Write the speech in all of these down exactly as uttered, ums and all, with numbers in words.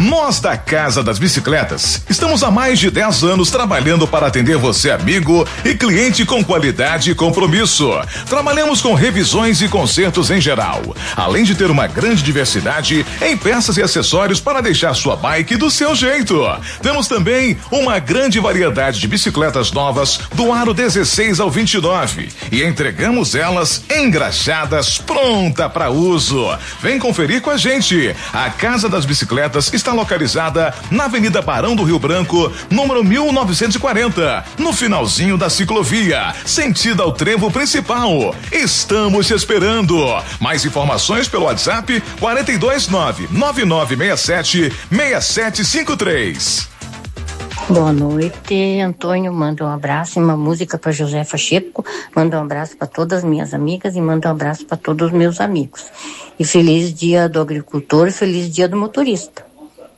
Nós da Casa das Bicicletas estamos há mais de dez anos trabalhando para atender você, amigo e cliente, com qualidade e compromisso. Trabalhamos com revisões e consertos em geral, além de ter uma grande diversidade em peças e acessórios para deixar sua bike do seu jeito. Temos também uma grande variedade de bicicletas novas do aro dezesseis ao vinte e nove e entregamos elas engraxadas, pronta para uso. Vem conferir com a gente. A Casa das Bicicletas está localizada na Avenida Barão do Rio Branco, número mil novecentos e quarenta, no finalzinho da ciclovia, sentido ao trevo principal. Estamos te esperando. Mais informações pelo WhatsApp quarenta e dois nove nove nove seis sete seis sete cinco três. Boa noite, Antônio. Manda um abraço e uma música para Josefa Checo. Manda um abraço para todas as minhas amigas e manda um abraço para todos os meus amigos. E feliz dia do agricultor e feliz dia do motorista.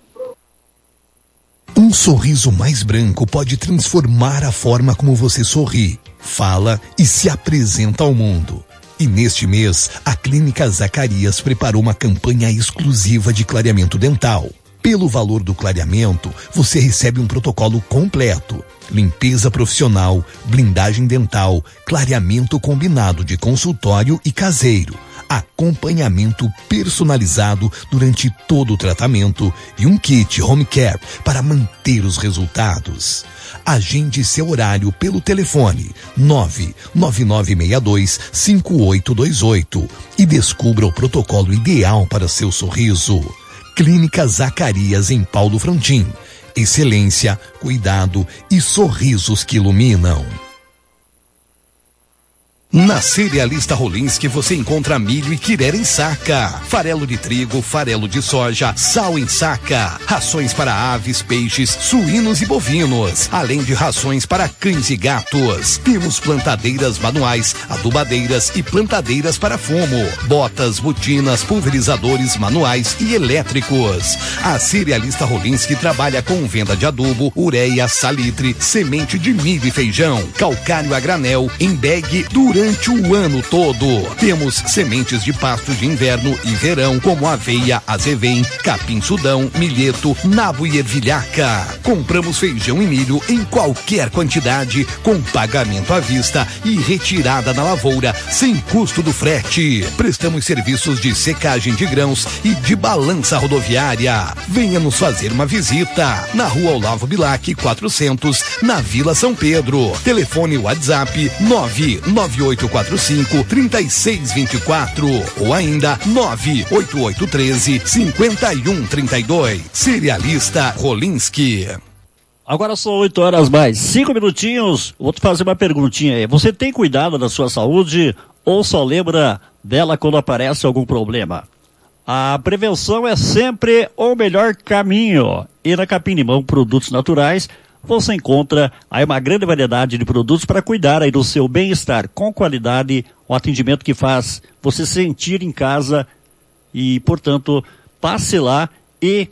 Um sorriso mais branco pode transformar a forma como você sorri, fala e se apresenta ao mundo. E neste mês, a Clínica Zacarias preparou uma campanha exclusiva de clareamento dental. Pelo valor do clareamento, você recebe um protocolo completo: limpeza profissional, blindagem dental, clareamento combinado de consultório e caseiro, acompanhamento personalizado durante todo o tratamento e um kit home care para manter os resultados. Agende seu horário pelo telefone nove nove nove seis dois cinco oito dois oito e descubra o protocolo ideal para seu sorriso. Clínica Zacarias, em Paulo Frontin. Excelência, cuidado e sorrisos que iluminam. Na Cerealista Rolinski você encontra milho e quirera em saca, farelo de trigo, farelo de soja, sal em saca, rações para aves, peixes, suínos e bovinos, além de rações para cães e gatos. Temos plantadeiras manuais, adubadeiras e plantadeiras para fumo, botas, botinas, pulverizadores manuais e elétricos. A Cerealista Rolinski trabalha com venda de adubo, ureia, salitre, semente de milho e feijão, calcário a granel, em bag durante Durante o ano todo. Temos sementes de pasto de inverno e verão, como aveia, azevém, capim-sudão, milheto, nabo e ervilhaca. Compramos feijão e milho em qualquer quantidade, com pagamento à vista e retirada na lavoura, sem custo do frete. Prestamos serviços de secagem de grãos e de balança rodoviária. Venha nos fazer uma visita na Rua Olavo Bilac, quatrocentos, na Vila São Pedro. Telefone WhatsApp nove nove oito quatro cinco, três seis dois quatro ou ainda nove oito oito um três, cinco um três dois. Cerealista Rolinski. Agora são oito horas mais cinco minutinhos. Vou te fazer uma perguntinha aí. Você tem cuidado da sua saúde ou só lembra dela quando aparece algum problema? A prevenção é sempre o melhor caminho. E na Capim Limão Produtos Naturais você encontra aí uma grande variedade de produtos para cuidar aí do seu bem-estar, com qualidade, um atendimento que faz você sentir em casa e, portanto, passe lá e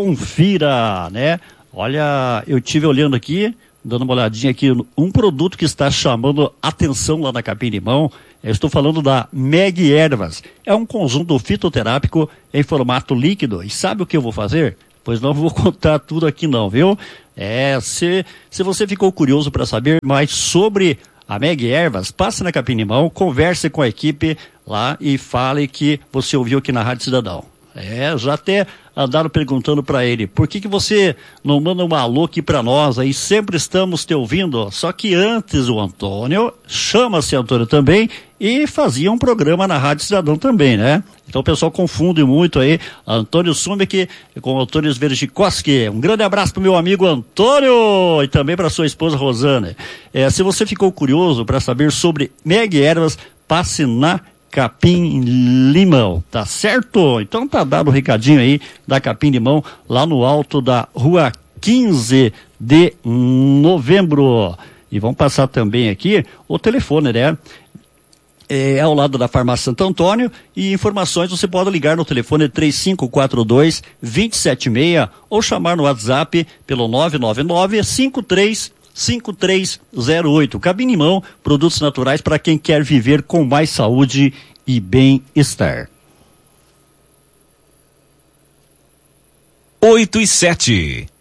confira, né? Olha, eu tive olhando aqui, dando uma olhadinha aqui, um produto que está chamando atenção lá na Capim Limão. Eu estou falando da Meg Ervas. É um conjunto fitoterápico em formato líquido. E sabe o que eu vou fazer? Pois não vou contar tudo aqui não, viu? É, se, se você ficou curioso para saber mais sobre a Meg Ervas, passe na Capim Limão, converse com a equipe lá e fale que você ouviu aqui na Rádio Cidadão. É, já até andaram perguntando para ele, por que que você não manda um alô aqui para nós aí, sempre estamos te ouvindo. Só que antes o Antônio, chama-se Antônio também, e fazia um programa na Rádio Cidadão também, né? Então o pessoal confunde muito aí, Antônio Sumek com o Antônio Zverchikoski. Um grande abraço pro meu amigo Antônio e também para sua esposa Rosana. É, se você ficou curioso para saber sobre Meg Ervas, passe na Capim Limão, tá certo? Então tá dado o recadinho aí da Capim Limão, lá no alto da rua quinze de novembro. E vamos passar também aqui o telefone, né? É ao lado da Farmácia Santo Antônio, e informações você pode ligar no telefone três cinco quatro dois, dois sete seis ou chamar no WhatsApp pelo nove nove nove, cinco três cinco três zero oito. Capim Limão, produtos naturais para quem quer viver com mais saúde e bem-estar. oito e sete.